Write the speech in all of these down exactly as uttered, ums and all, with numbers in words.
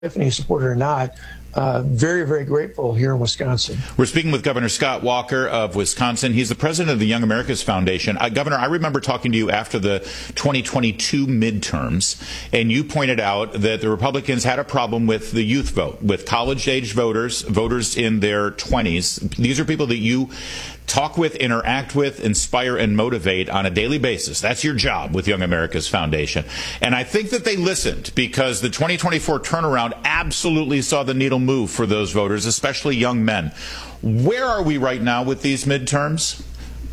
Tiffany supporter or not, uh, very, very grateful here in Wisconsin. We're speaking with Governor Scott Walker of Wisconsin. He's the president of the Young America's Foundation. Uh, Governor, I remember talking to you after the twenty twenty-two midterms, and you pointed out that the Republicans had a problem with the youth vote, with college-age voters, voters in their twenties. These are people that you talk with, interact with, inspire, and motivate on a daily basis. That's your job with Young America's Foundation. And I think that they listened, because the twenty twenty-four turnaround absolutely saw the needle move for those voters, especially young men. Where are we right now with these midterms?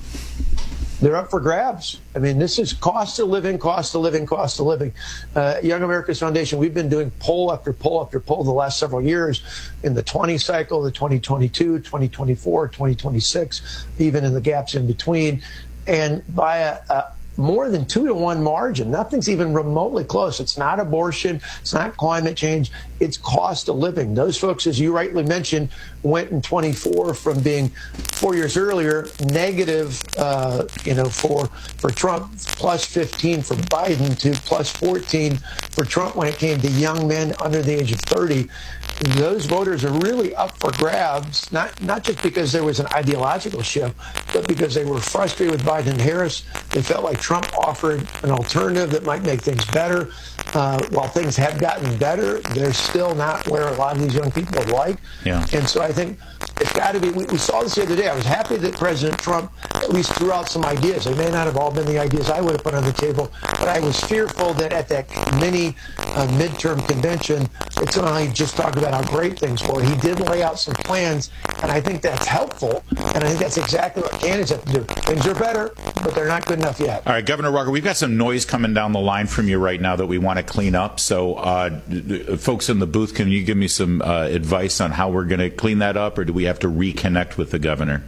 They're up for grabs. I mean, this is cost of living, cost of living, cost of living. Uh, Young America's Foundation, we've been doing poll after poll after poll the last several years in the twenty cycle, the twenty twenty-two, twenty twenty-four, twenty twenty-six, even in the gaps in between. And by a, a more than two to one margin, nothing's even remotely close. It's not abortion. It's not climate change. It's cost of living. Those folks, as you rightly mentioned, went in twenty-four from being four years earlier negative, uh, you know, for for Trump, plus fifteen for Biden, to plus fourteen for Trump when it came to young men under the age of thirty. Those voters are really up for grabs, not not just because there was an ideological shift, but because they were frustrated with Biden and Harris. They felt like Trump offered an alternative that might make things better. Uh, while things have gotten better, they're still not where a lot of these young people would like. Yeah. And so I think it's got to be, we, we saw this the other day. I was happy that President Trump at least threw out some ideas. They may not have all been the ideas I would have put on the table, but I was fearful that at that mini uh, midterm convention, it's only just talk about how great things were. He did lay out some plans, and I think that's helpful, and I think that's exactly what candidates have to do. Things are better, but they're not good enough yet. All right, Governor Walker, we've got some noise coming down the line from you right now that we want to clean up. So, uh, folks in the booth, can you give me some uh, advice on how we're going to clean that up, or do we have to reconnect with the governor?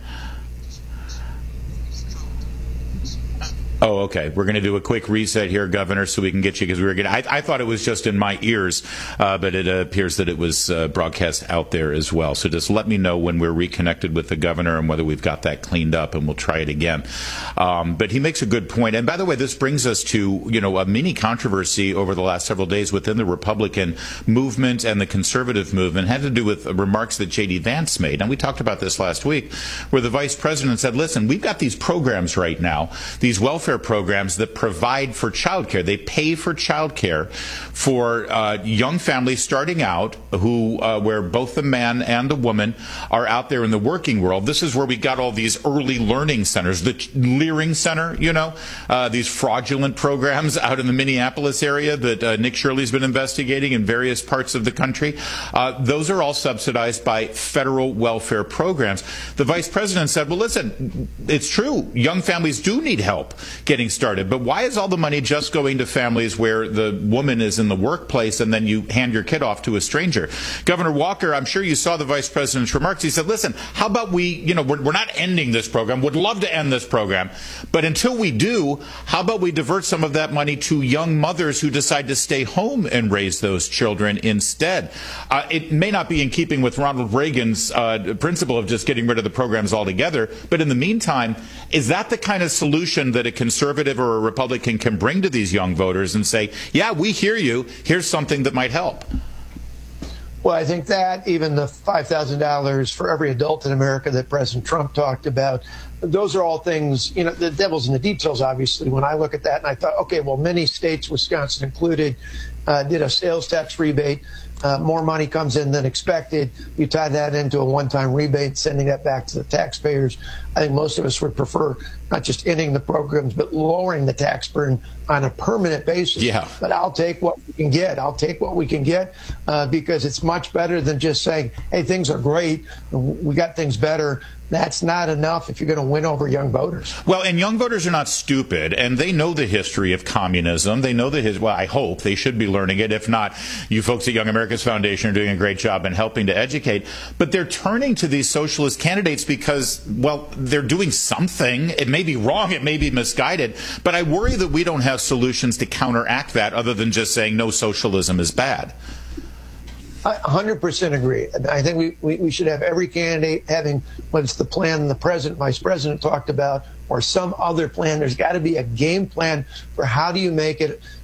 Oh, okay. We're going to do a quick reset here, Governor, so we can get you, because we were getting, I, I thought it was just in my ears, uh, but it uh, appears that it was uh, broadcast out there as well. So just let me know when we're reconnected with the governor and whether we've got that cleaned up, and we'll try it again. Um, but he makes a good point. And by the way, this brings us to, you know, a mini controversy over the last several days within the Republican movement and the conservative movement. It had to do with remarks that J D Vance made. And we talked about this last week, where the vice president said, listen, we've got these programs right now, these welfare programs that provide for childcare. They pay for childcare for uh, young families starting out, who uh, where both the man and the woman are out there in the working world. This is where we got all these early learning centers, the Leering Center, you know, uh, these fraudulent programs out in the Minneapolis area that uh, Nick Shirley's been investigating in various parts of the country. Uh, those are all subsidized by federal welfare programs. The vice president said, well, listen, it's true. Young families do need help getting started. But why is all the money just going to families where the woman is in the workplace and then you hand your kid off to a stranger? Governor Walker, I'm sure you saw the vice president's remarks. He said, listen, how about we, you know, we're, we're not ending this program. Would love to end this program. But until we do, how about we divert some of that money to young mothers who decide to stay home and raise those children instead? Uh, it may not be in keeping with Ronald Reagan's uh, principle of just getting rid of the programs altogether. But in the meantime, is that the kind of solution that a conservative or a Republican can bring to these young voters and say, yeah, we hear you, here's something that might help? Well, I think that, even the five thousand dollars for every adult in America that President Trump talked about, those are all things, you know, the devil's in the details, obviously. When I look at that and I thought, okay, well, many states, Wisconsin included, uh, did a sales tax rebate. Uh, more money comes in than expected. You tie that into a one-time rebate, sending that back to the taxpayers. I think most of us would prefer not just ending the programs, but lowering the tax burden on a permanent basis. Yeah. But I'll take what we can get. I'll take what we can get uh, because it's much better than just saying, hey, things are great. We got things better. That's not enough if you're going to win over young voters. Well, and young voters are not stupid, and they know the history of communism. They know the his. Well, I hope they should be learning it. If not, you folks at Young America's Foundation are doing a great job in helping to educate. But they're turning to these socialist candidates because, well, they're doing something. It may be wrong, it may be misguided, but I worry that we don't have solutions to counteract that other than just saying no, socialism is bad. I one hundred percent agree. I think we, we, we should have every candidate having, whether it's the plan the president, vice president talked about, or some other plan. There's got to be a game plan for how do you make it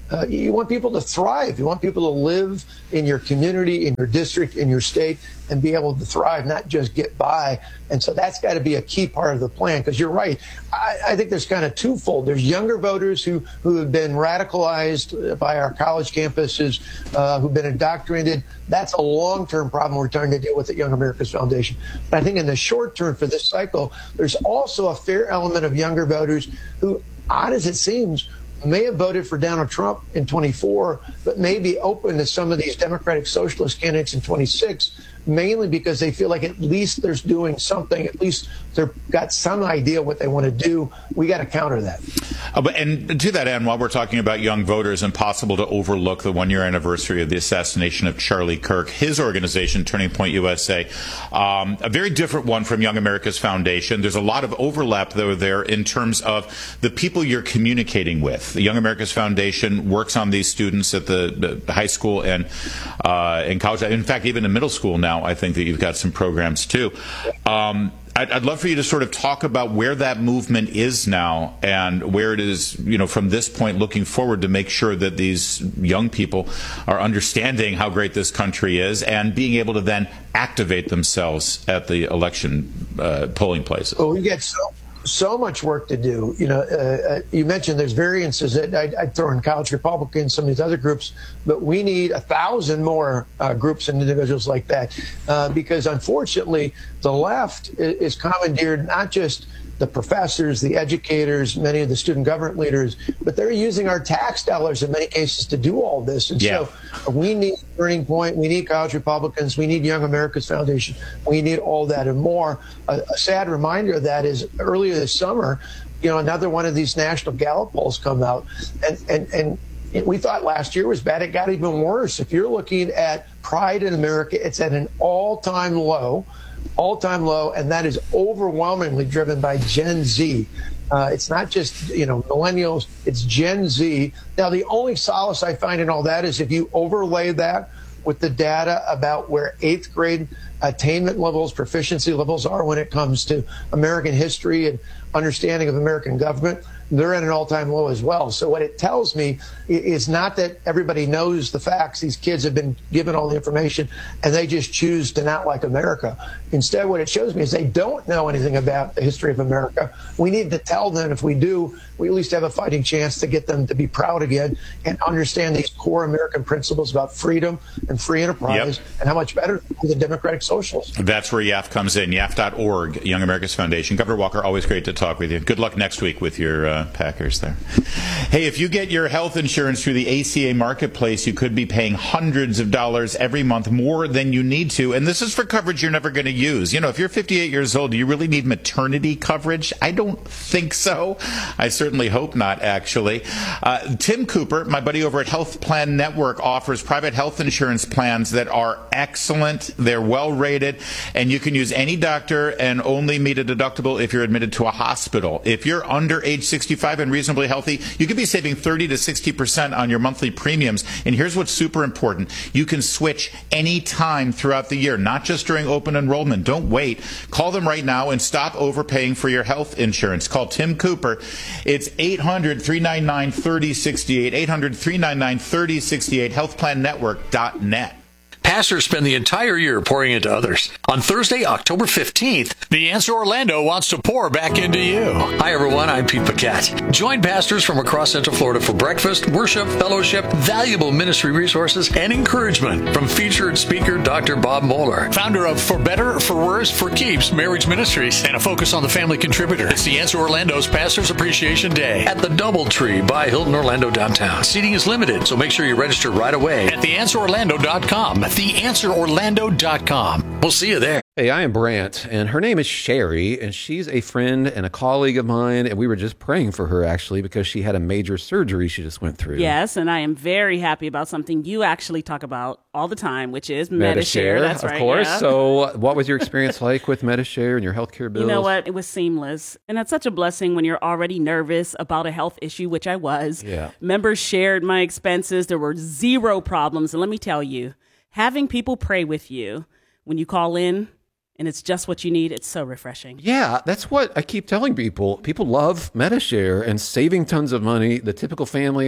Uh, you want people to thrive. You want people to live in your community, in your district, in your state, and be able to thrive, not just get by. And so that's got to be a key part of the plan, because you're right. I, I think there's kind of twofold. There's younger voters who, who have been radicalized by our college campuses, uh, who've been indoctrinated. That's a long-term problem we're trying to deal with at Young America's Foundation. But I think in the short term for this cycle, there's also a fair element of younger voters who, odd as it seems, may have voted for Donald Trump in twenty-four, but may be open to some of these Democratic Socialist candidates in twenty-six, mainly because they feel like at least there's doing something, at least they've got some idea what they want to do. We got to counter that. Uh, but, and to that end, while we're talking about young voters, impossible to overlook the one-year anniversary of the assassination of Charlie Kirk. His organization, Turning Point U S A, um, a very different one from Young America's Foundation. There's a lot of overlap, though, there in terms of the people you're communicating with. The Young America's Foundation works on these students at the, the high school and uh, in college. In fact, even in middle school now, I think that you've got some programs, too. Um, I'd, I'd love for you to sort of talk about where that movement is now and where it is, you know, from this point looking forward to make sure that these young people are understanding how great this country is and being able to then activate themselves at the election uh, polling places. Well, we get so so much work to do. You know, uh, you mentioned there's variances that I'd, I'd throw in College Republicans, some of these other groups, but we need a thousand more uh, groups and individuals like that, uh, because unfortunately the left is commandeered not just the professors, the educators, many of the student government leaders, but they're using our tax dollars in many cases to do all this. And yeah. so we need Turning Point, we need College Republicans, we need Young America's Foundation, we need all that and more. A, a sad reminder of that is earlier this summer, you know, another one of these national Gallup polls come out, and and and we thought last year was bad. It got even worse. If you're looking at pride in America, it's at an all-time low. all-time low, and that is overwhelmingly driven by Gen Z. Uh, it's not just, you know, millennials, it's Gen Z. Now, the only solace I find in all that is if you overlay that with the data about where eighth grade attainment levels, proficiency levels are when it comes to American history and understanding of American government, they're at an all-time low as well. So what it tells me is not that everybody knows the facts. These kids have been given all the information and they just choose to not like America. Instead, what it shows me is they don't know anything about the history of America. We need to tell them. If we do, we at least have a fighting chance to get them to be proud again and understand these core American principles about freedom and free enterprise, yep. and how much better the Democratic Socialists. That's where Y A F comes in, Y A F dot org, Young America's Foundation. Governor Walker, always great to talk with you. Good luck next week with your uh, Packers there. Hey, if you get your health insurance through the A C A Marketplace, you could be paying hundreds of dollars every month more than you need to. And this is for coverage you're never going to use. You know, if you're fifty-eight years old, do you really need maternity coverage? I don't think so. I certainly hope not, actually. Uh, Tim Cooper, my buddy over at Health Plan Network, offers private health insurance plans that are excellent. They're well rated, and you can use any doctor and only meet a deductible if you're admitted to a hospital. If you're under age sixty-five and reasonably healthy, you could be saving thirty to sixty percent on your monthly premiums. And here's what's super important. You can switch any time throughout the year, not just during open enrollment. Don't wait. Call them right now and stop overpaying for your health insurance. Call Tim Cooper. It's eight hundred, three nine nine, three oh six eight, eight hundred, three nine nine, three oh six eight, health plan network dot net. Pastors spend the entire year pouring into others. On Thursday, October fifteenth, The Answer Orlando wants to pour back into you. Hi, everyone. I'm Pete Paquette. Join pastors from across Central Florida for breakfast, worship, fellowship, valuable ministry resources, and encouragement from featured speaker Doctor Bob Moeller, founder of For Better, For Worse, For Keeps Marriage Ministries, and a focus on the family contributor. It's The Answer Orlando's Pastors Appreciation Day at the Doubletree by Hilton Orlando downtown. Seating is limited, so make sure you register right away at the answer orlando dot com. the answer orlando dot com. We'll see you there. Hey, I am Brant, and her name is Sherry, and she's a friend and a colleague of mine, and we were just praying for her, actually, because she had a major surgery she just went through. Yes, and I am very happy about something you actually talk about all the time, which is Medi-Share. That's of right, course. Yeah. So what was your experience like with Medi-Share and your healthcare bills? You know what? It was seamless, and it's such a blessing when you're already nervous about a health issue, which I was. Yeah. Members shared my expenses. There were zero problems, and let me tell you, having people pray with you when you call in, and it's just what you need, it's so refreshing. Yeah, that's what I keep telling people. People love Medi-Share and saving tons of money. The typical family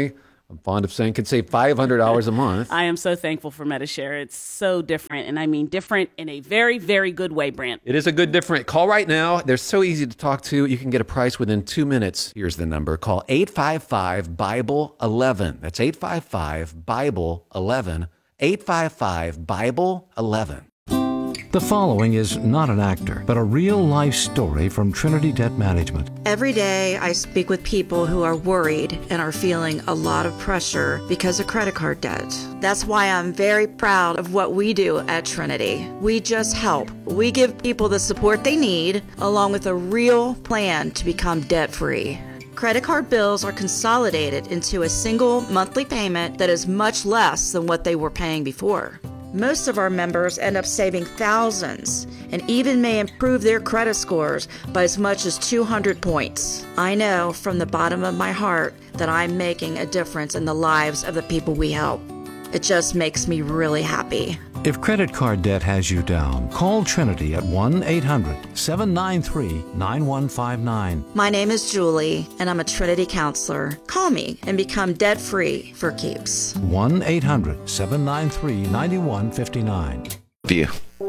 I'm fond of saying, can save five hundred dollars a month. I am so thankful for Medi-Share. It's so different, and I mean different in a very, very good way, Brent. It is a good different. Call right now. They're so easy to talk to. You can get a price within two minutes. Here's the number. Call eight five five, Bible eleven. That's eight five five, Bible eleven. eight five five, Bible eleven. The following is not an actor, but a real-life story from Trinity Debt Management. Every day I speak with people who are worried and are feeling a lot of pressure because of credit card debt. That's why I'm very proud of what we do at Trinity. We just help. We give people the support they need, along with a real plan to become debt-free. Credit card bills are consolidated into a single monthly payment that is much less than what they were paying before. Most of our members end up saving thousands and even may improve their credit scores by as much as two hundred points. I know from the bottom of my heart that I'm making a difference in the lives of the people we help. It just makes me really happy. If credit card debt has you down, call Trinity at one eight hundred, seven nine three, nine one five nine. My name is Julie, and I'm a Trinity counselor. Call me and become debt-free for keeps. one eight hundred, seven nine three, nine one five nine. View.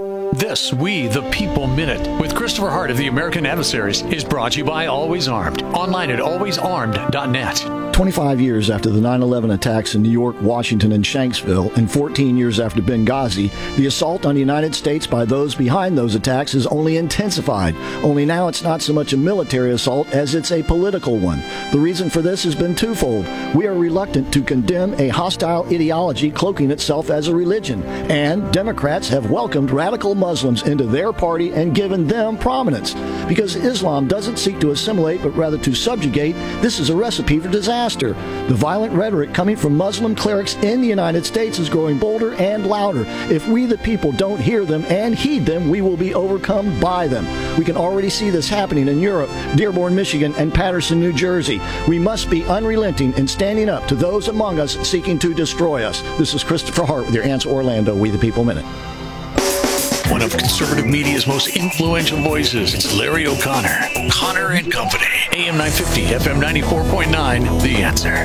This We the People Minute with Christopher Hart of the American Adversaries is brought to you by Always Armed. Online at always armed dot net. twenty-five years after the nine eleven attacks in New York, Washington, and Shanksville, and fourteen years after Benghazi, the assault on the United States by those behind those attacks is only intensified. Only now it's not so much a military assault as it's a political one. The reason for this has been twofold. We are reluctant to condemn a hostile ideology cloaking itself as a religion, and Democrats have welcomed radical Muslims into their party and given them prominence. Because Islam doesn't seek to assimilate, but rather to subjugate, this is a recipe for disaster. The violent rhetoric coming from Muslim clerics in the United States is growing bolder and louder. If we the people don't hear them and heed them, we will be overcome by them. We can already see this happening in Europe, Dearborn, Michigan, and Patterson, New Jersey. We must be unrelenting in standing up to those among us seeking to destroy us. This is Christopher Hart with your Answer Orlando We the People Minute. One of conservative media's most influential voices. It's Larry O'Connor. Connor and Company. A M nine fifty, F M ninety-four point nine, The Answer.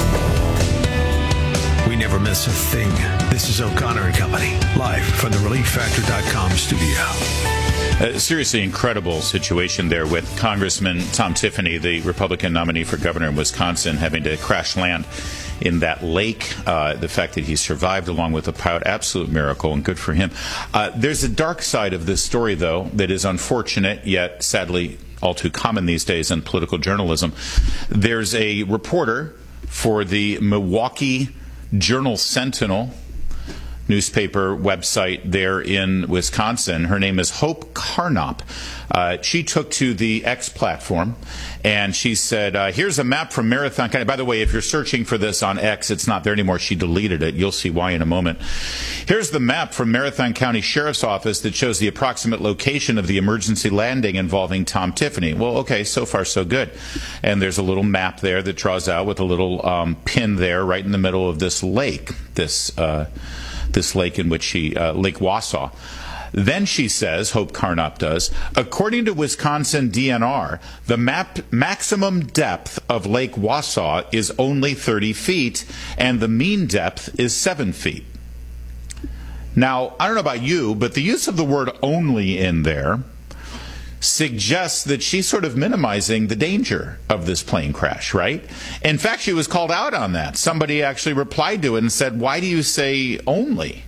We never miss a thing. This is O'Connor and Company, live from the relief factor dot com studio. A seriously incredible situation there with Congressman Tom Tiffany, the Republican nominee for governor in Wisconsin, having to crash land in that lake. Uh, the fact that he survived along with the pilot, absolute miracle, and good for him. Uh, there's a dark side of this story, though, that is unfortunate, yet sadly all too common these days in political journalism. There's a reporter for the Milwaukee Journal-Sentinel newspaper website there in Wisconsin. Her name is Hope Carnop. Uh, she took to the X platform and she said, uh, here's a map from Marathon County. By the way, if you're searching for this on X, it's not there anymore. She deleted it. You'll see why in a moment. Here's the map from Marathon County Sheriff's Office that shows the approximate location of the emergency landing involving Tom Tiffany. Well, okay, so far so good. And there's a little map there that draws out with a little um, pin there right in the middle of this lake, this uh, this lake in which she, uh, Lake Wausau. Then she says, Hope Carnop does, according to Wisconsin D N R, the map maximum depth of Lake Wausau is only thirty feet, and the mean depth is seven feet. Now, I don't know about you, but the use of the word only in there suggests that she's sort of minimizing the danger of this plane crash, right? In fact, she was called out on that. Somebody actually replied to it and said, why do you say only?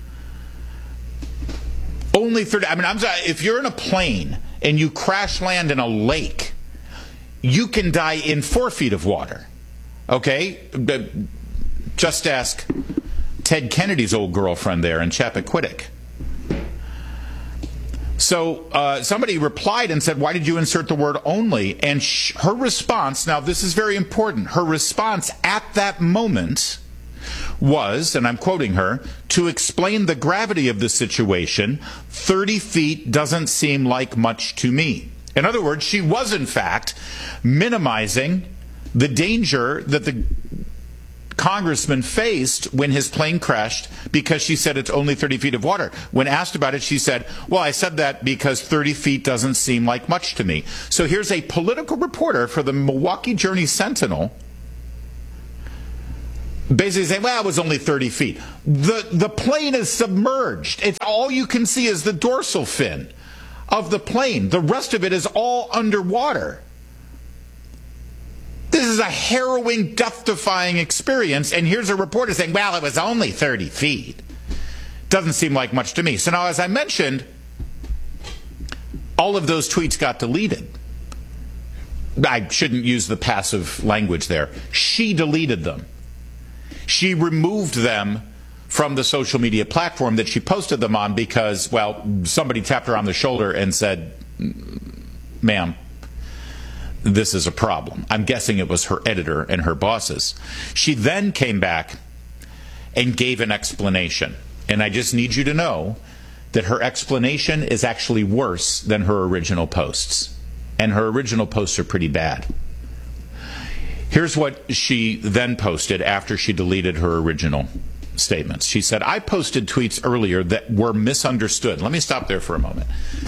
Only thirty. I mean, I'm sorry, if you're in a plane and you crash land in a lake, you can die in four feet of water. Okay? Just ask Ted Kennedy's old girlfriend there in Chappaquiddick. So uh, somebody replied and said, why did you insert the word only? And sh- her response, now this is very important, her response at that moment was, and I'm quoting her, to explain the gravity of the situation, thirty feet doesn't seem like much to me. In other words, she was in fact minimizing the danger that the congressman faced when his plane crashed because she said it's only thirty feet of water. When asked about it, she said, well, I said that because thirty feet doesn't seem like much to me. So here's a political reporter for the Milwaukee Journal-Sentinel basically saying, well, it was only thirty feet. The, the plane is submerged. It's all you can see is the dorsal fin of the plane. The rest of it is all underwater. This is a harrowing, death-defying experience, and here's a reporter saying, well, it was only thirty feet. Doesn't seem like much to me. So now, as I mentioned, all of those tweets got deleted. I shouldn't use the passive language there. She deleted them. She removed them from the social media platform that she posted them on because, well, somebody tapped her on the shoulder and said, ma'am, this is a problem. I'm guessing it was her editor and her bosses. She then came back and gave an explanation. And I just need you to know that her explanation is actually worse than her original posts. And her original posts are pretty bad. Here's what she then posted after she deleted her original statements. She said, I posted tweets earlier that were misunderstood. Let me stop there for a moment.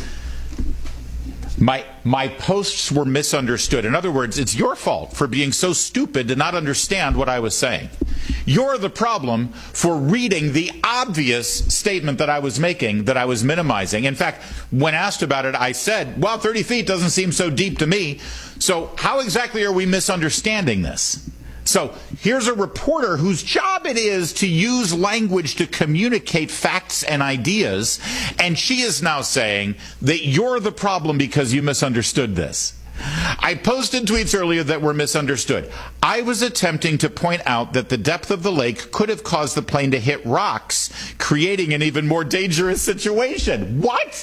My my posts were misunderstood. In other words, it's your fault for being so stupid to not understand what I was saying. You're the problem for reading the obvious statement that I was making, that I was minimizing. In fact, when asked about it, I said, well, thirty feet doesn't seem so deep to me. So how exactly are we misunderstanding this? So here's a reporter whose job it is to use language to communicate facts and ideas, and she is now saying that you're the problem because you misunderstood this. I posted tweets earlier that were misunderstood. I was attempting to point out that the depth of the lake could have caused the plane to hit rocks, creating an even more dangerous situation. What?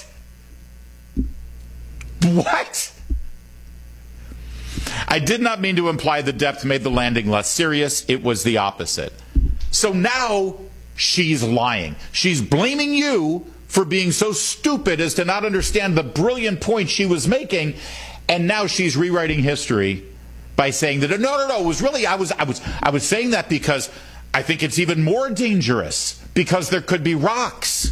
What? I did not mean to imply the depth made the landing less serious. It was the opposite. So now she's lying. She's blaming you for being so stupid as to not understand the brilliant point she was making, and now she's rewriting history by saying that no, no, no, it was really I was I was I was saying that because I think it's even more dangerous because there could be rocks.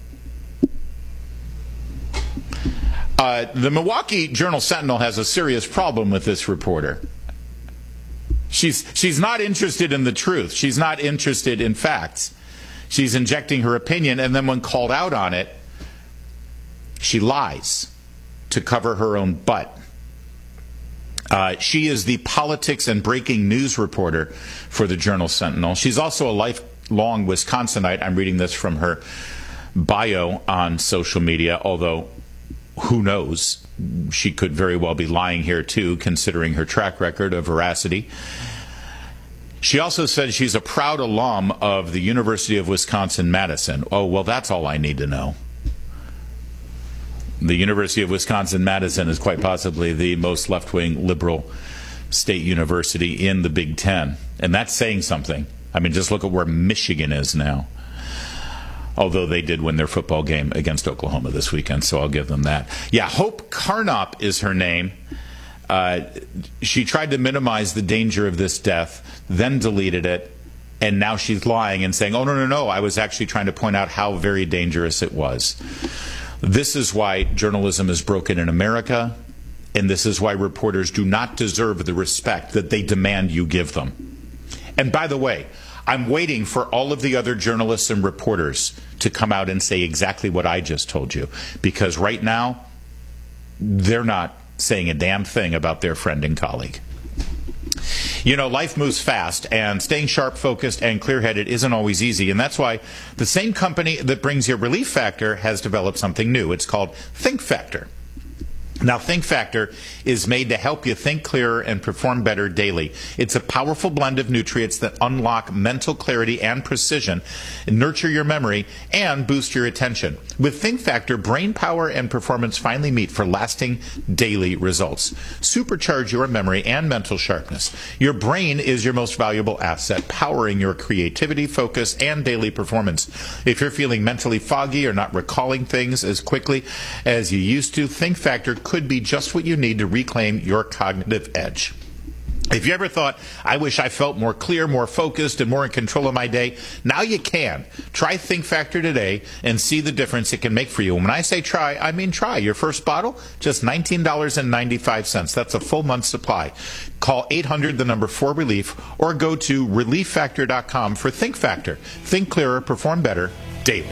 Uh, the Milwaukee Journal-Sentinel has a serious problem with this reporter. She's she's not interested in the truth. She's not interested in facts. She's injecting her opinion, and then when called out on it, she lies to cover her own butt. Uh, she is the politics and breaking news reporter for the Journal-Sentinel. She's also a lifelong Wisconsinite. I'm reading this from her bio on social media, although who knows? She could very well be lying here too, considering her track record of veracity. She also said she's a proud alum of the University of Wisconsin-Madison. Oh, well, that's all I need to know. The University of Wisconsin-Madison is quite possibly the most left-wing liberal state university in the Big Ten. And that's saying something. I mean, just look at where Michigan is now. Although they did win their football game against Oklahoma this weekend, so I'll give them that. Yeah, Hope Carnop is her name. Uh, she tried to minimize the danger of this death, then deleted it, and now she's lying and saying, oh, no, no, no, I was actually trying to point out how very dangerous it was. This is why journalism is broken in America, and this is why reporters do not deserve the respect that they demand you give them. And by the way, I'm waiting for all of the other journalists and reporters to come out and say exactly what I just told you, because right now, they're not saying a damn thing about their friend and colleague. You know, life moves fast, and staying sharp, focused, and clear-headed isn't always easy, and that's why the same company that brings you Relief Factor has developed something new. It's called Think Factor. Now, Think Factor is made to help you think clearer and perform better daily. It's a powerful blend of nutrients that unlock mental clarity and precision, nurture your memory, and boost your attention. With Think Factor, brain power and performance finally meet for lasting daily results. Supercharge your memory and mental sharpness. Your brain is your most valuable asset, powering your creativity, focus, and daily performance. If you're feeling mentally foggy or not recalling things as quickly as you used to, Think Factor could be just what you need to reclaim your cognitive edge. If you ever thought, I wish I felt more clear, more focused, and more in control of my day, now you can. Try Think Factor today and see the difference it can make for you. And when I say try, I mean try. Your first bottle, just nineteen dollars and ninety-five cents. That's a full month's supply. Call eight hundred, the number four relief, or go to relief factor dot com for Think Factor. Think clearer, perform better, daily.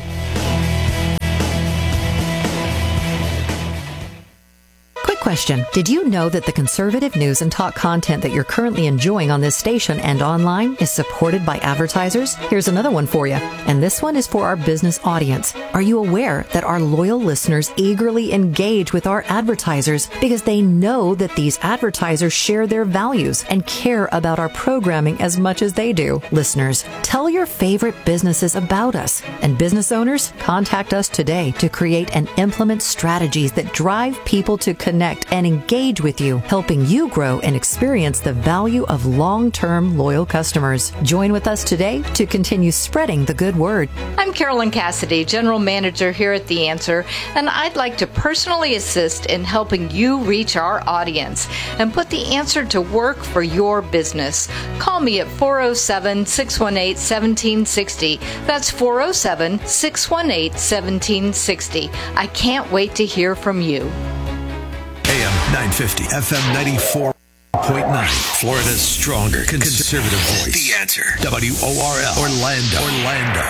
Quick question. Did you know that the conservative news and talk content that you're currently enjoying on this station and online is supported by advertisers? Here's another one for you. And this one is for our business audience. Are you aware that our loyal listeners eagerly engage with our advertisers because they know that these advertisers share their values and care about our programming as much as they do? Listeners, tell your favorite businesses about us. And business owners, contact us today to create and implement strategies that drive people to connect and engage with you, helping you grow and experience the value of long-term loyal customers. Join with us today to continue spreading the good word. I'm Carolyn Cassidy, General Manager here at The Answer, and I'd like to personally assist in helping you reach our audience and put The Answer to work for your business. Call me at four oh seven, six one eight, one seven six oh. That's four oh seven, six one eight, one seven six oh. I can't wait to hear from you. A M nine fifty, F M ninety-four point nine, Florida's stronger conservative voice. The Answer. W O R L. Orlando. Orlando.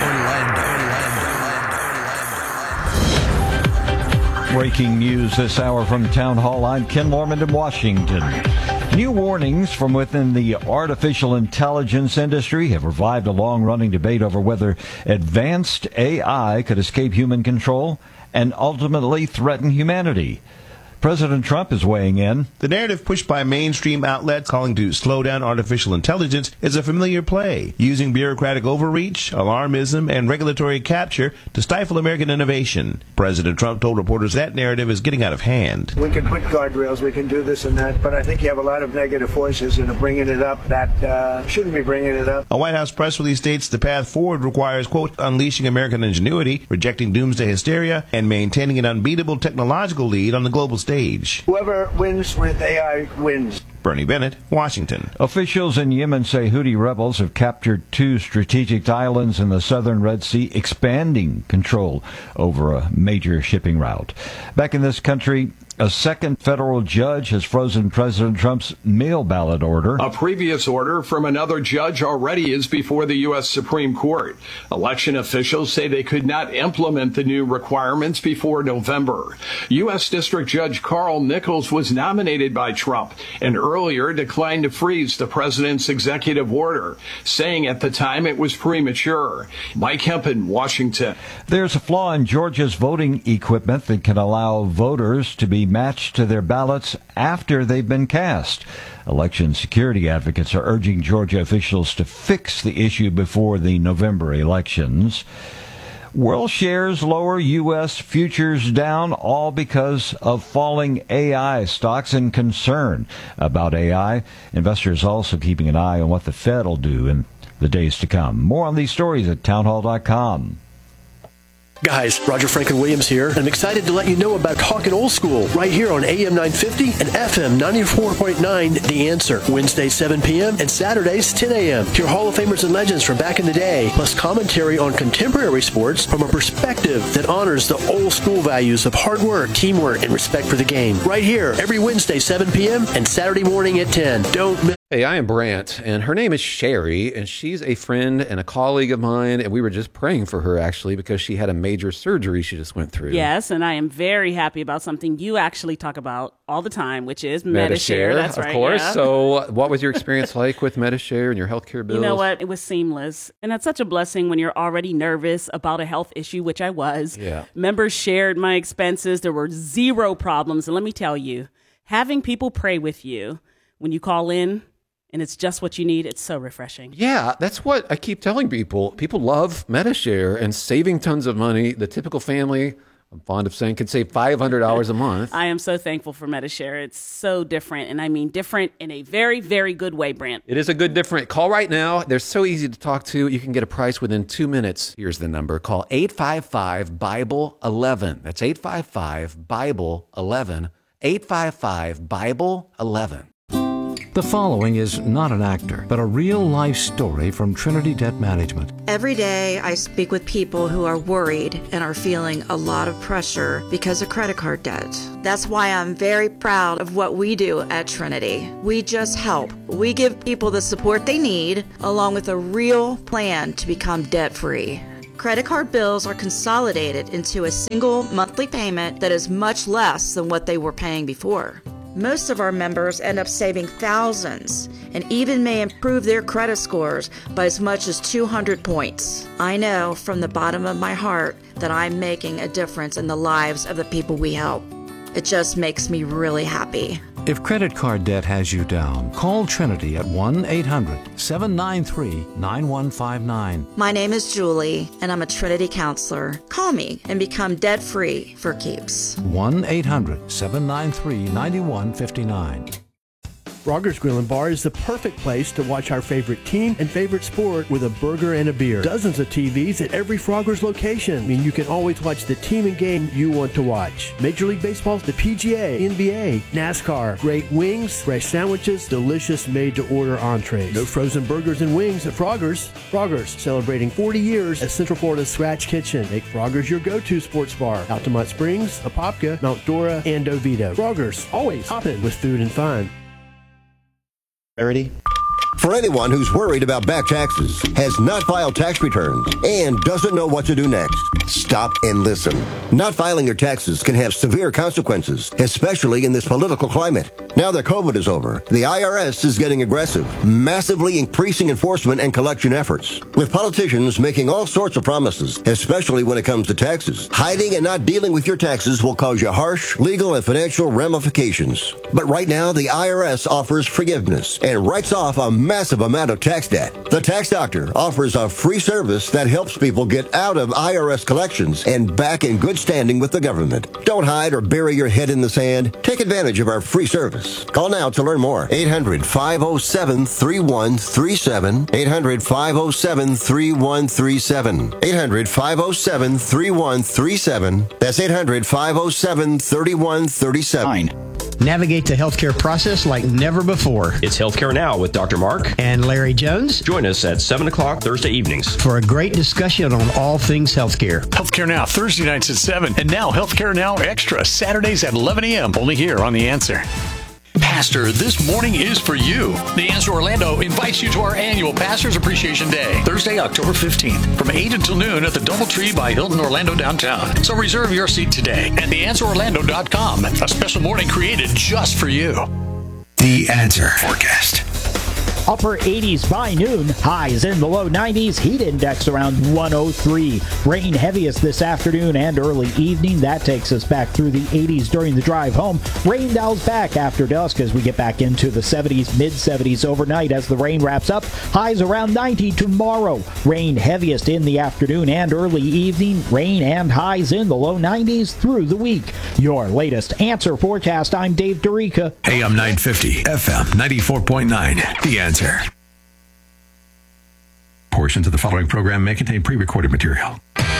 Orlando. Orlando. Breaking news this hour from Town Hall. I'm Ken Lorman in Washington. New warnings from within the artificial intelligence industry have revived a long-running debate over whether advanced A I could escape human control and ultimately threaten humanity. President Trump is weighing in. The narrative pushed by mainstream outlets calling to slow down artificial intelligence is a familiar play, using bureaucratic overreach, alarmism, and regulatory capture to stifle American innovation. President Trump told reporters that narrative is getting out of hand. We can put guardrails, we can do this and that, but I think you have a lot of negative voices that are bringing it up that uh, shouldn't be bringing it up. A White House press release states the path forward requires, quote, unleashing American ingenuity, rejecting doomsday hysteria, and maintaining an unbeatable technological lead on the global stage. Stage. Whoever wins with A I wins. Bernie Bennett, Washington. Officials in Yemen say Houthi rebels have captured two strategic islands in the southern Red Sea, expanding control over a major shipping route. Back in this country, a second federal judge has frozen President Trump's mail ballot order. A previous order from another judge already is before the U S Supreme Court. Election officials say they could not implement the new requirements before November. U S District Judge Carl Nichols was nominated by Trump and earlier declined to freeze the president's executive order, saying at the time it was premature. Mike Hempen, Washington. There's a flaw in Georgia's voting equipment that can allow voters to be matched to their ballots after they've been cast. Election security advocates are urging Georgia officials to fix the issue before the November elections. World shares lower, U S futures down, all because of falling A I stocks and concern about A I. Investors also keeping an eye on what the Fed will do in the days to come. More on these stories at townhall dot com. Guys, Roger Franklin Williams here. I'm excited to let you know about Talkin' Old School right here on A M nine fifty and F M ninety-four point nine The Answer. Wednesdays seven p.m. and Saturdays ten a.m. Hear Hall of Famers and legends from back in the day, plus commentary on contemporary sports from a perspective that honors the old school values of hard work, teamwork, and respect for the game. Right here every Wednesday seven p.m. and Saturday morning at ten. Don't miss. Hey, I am Brant, and her name is Sherry, and she's a friend and a colleague of mine, and we were just praying for her, actually, because she had a major surgery she just went through. Yes, and I am very happy about something you actually talk about all the time, which is Medi-Share. Medi-Share, That's of right, course. yeah. So what was your experience like with Medi-Share and your healthcare bills? You know what? It was seamless, and that's such a blessing when you're already nervous about a health issue, which I was. Yeah. Members shared my expenses. There were zero problems, and let me tell you, having people pray with you when you call in, and it's just what you need, it's so refreshing. Yeah, that's what I keep telling people. People love Medi-Share and saving tons of money. The typical family, I'm fond of saying, can save five hundred dollars a month. I am so thankful for Medi-Share. It's so different, and I mean different in a very, very good way, Brant. It is a good different. Call right now. They're so easy to talk to. You can get a price within two minutes. Here's the number. Call eight five five, Bible eleven. That's eight five five, Bible eleven. eight five five, Bible eleven. The following is not an actor, but a real-life story from Trinity Debt Management. Every day I speak with people who are worried and are feeling a lot of pressure because of credit card debt. That's why I'm very proud of what we do at Trinity. We just help. We give people the support they need, along with a real plan to become debt-free. Credit card bills are consolidated into a single monthly payment that is much less than what they were paying before. Most of our members end up saving thousands and even may improve their credit scores by as much as two hundred points. I know from the bottom of my heart that I'm making a difference in the lives of the people we help. It just makes me really happy. If credit card debt has you down, call Trinity at one eight hundred seven nine three nine one five nine. My name is Julie, and I'm a Trinity counselor. Call me and become debt-free for keeps. one eight hundred seven nine three nine one five nine. Frogger's Grill and Bar is the perfect place to watch our favorite team and favorite sport with a burger and a beer. Dozens of T Vs at every Frogger's location. I mean, you can always watch the team and game you want to watch. Major League Baseball, the P G A, N B A, NASCAR, great wings, fresh sandwiches, delicious made-to-order entrees. No frozen burgers and wings at Frogger's. Frogger's, celebrating forty years as Central Florida's Scratch Kitchen. Make Frogger's your go-to sports bar. Altamont Springs, Apopka, Mount Dora, and Oviedo. Frogger's, always hopping with food and fun. For anyone who's worried about back taxes, has not filed tax returns, and doesn't know what to do next, stop and listen. Not filing your taxes can have severe consequences, especially in this political climate. Now that COVID is over, the I R S is getting aggressive, massively increasing enforcement and collection efforts. With politicians making all sorts of promises, especially when it comes to taxes, hiding and not dealing with your taxes will cause you harsh legal and financial ramifications. But right now, the I R S offers forgiveness and writes off a massive amount of tax debt. The Tax Doctor offers a free service that helps people get out of I R S collections and back in good standing with the government. Don't hide or bury your head in the sand. Take advantage of our free service. Call now to learn more. eight hundred five oh seven three one three seven. eight hundred five oh seven three one three seven. eight hundred five oh seven three one three seven. That's eight hundred five oh seven three one three seven. Navigate the healthcare process like never before. It's Healthcare Now with Doctor Mark and Larry Jones. Join us at seven o'clock Thursday evenings for a great discussion on all things healthcare. Healthcare Now, Thursday nights at seven. And now Healthcare Now Extra, Saturdays at eleven a.m. Only here on The Answer. Pastor, this morning is for you. The Answer Orlando invites you to our annual Pastor's Appreciation Day, Thursday, October fifteenth, from eight until noon at the DoubleTree by Hilton Orlando downtown. So reserve your seat today at the answer orlando dot com. A special morning created just for you. The Answer Forecast. Upper eighties by noon, highs in the low nineties, heat index around one oh three. Rain heaviest this afternoon and early evening. That takes us back through the eighties during the drive home. Rain dials back after dusk as we get back into the seventies, mid seventies overnight as the rain wraps up. Highs around ninety tomorrow. Rain heaviest in the afternoon and early evening. Rain and highs in the low nineties through the week. Your latest Answer forecast. I'm Dave Dorica. A M nine fifty, F M ninety-four point nine. The Answer. Portions of the following program may contain pre-recorded material.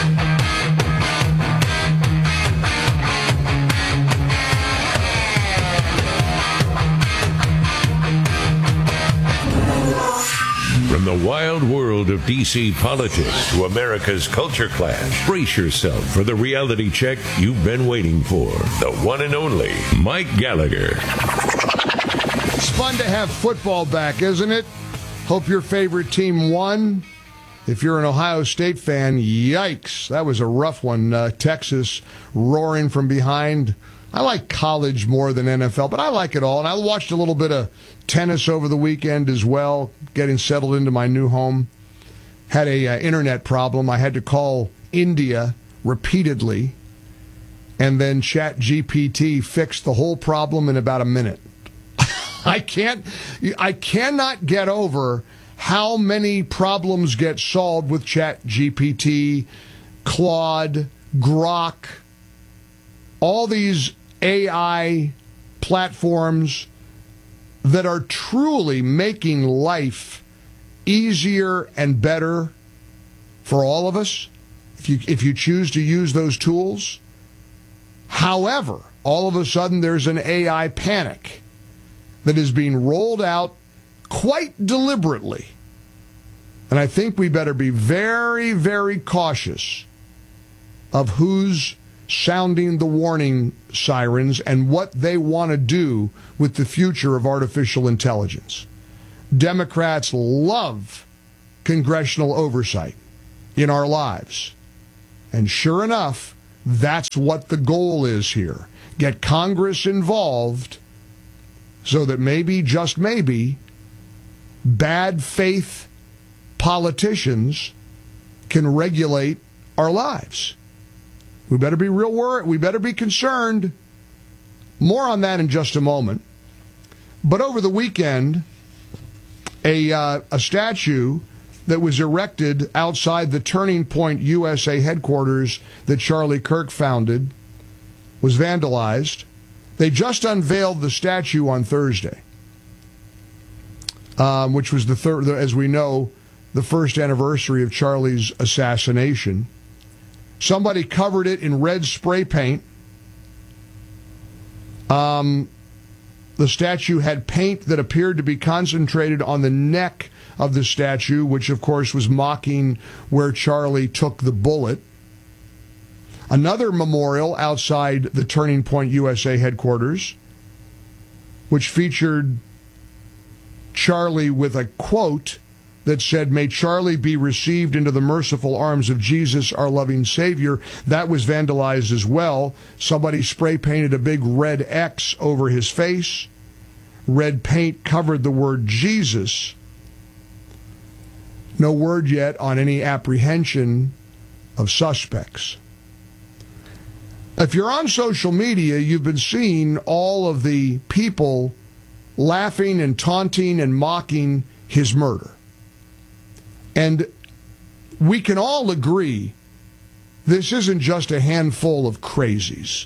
From the wild world of D C politics to America's culture clash, brace yourself for the reality check you've been waiting for. The one and only Mike Gallagher. It's fun to have football back, isn't it? Hope your favorite team won. If you're an Ohio State fan, yikes. That was a rough one. Uh, Texas roaring from behind. I like college more than N F L, but I like it all. And I watched a little bit of tennis over the weekend as well, getting settled into my new home. Had a uh, internet problem. I had to call India repeatedly, and then Chat G P T fixed the whole problem in about a minute. I can't, I cannot get over how many problems get solved with Chat G P T, Claude, Grok, all these A I platforms that are truly making life easier and better for all of us if you if you choose to use those tools. However, all of a sudden there's an A I panic. that is being rolled out quite deliberately. And I think we better be very, very cautious of who's sounding the warning sirens and what they want to do with the future of artificial intelligence. Democrats love congressional oversight in our lives. And sure enough, that's what the goal is here. Get Congress involved so that maybe, just maybe, bad faith politicians can regulate our lives. We better be real worried. We better be concerned. More on that in just a moment. But over the weekend, a uh, a statue that was erected outside the Turning Point U S A headquarters that Charlie Kirk founded was vandalized. They just unveiled the statue on Thursday, um, which was the third, as we know, the first anniversary of Charlie's assassination. Somebody covered it in red spray paint. Um, the statue had paint that appeared to be concentrated on the neck of the statue, which of course was mocking where Charlie took the bullet. Another memorial outside the Turning Point U S A headquarters, which featured Charlie with a quote that said, "May Charlie be received into the merciful arms of Jesus, our loving Savior." That was vandalized as well. Somebody spray painted a big red X over his face. Red paint covered the word Jesus. No word yet on any apprehension of suspects. If you're on social media, you've been seeing all of the people laughing and taunting and mocking his murder. And we can all agree this isn't just a handful of crazies.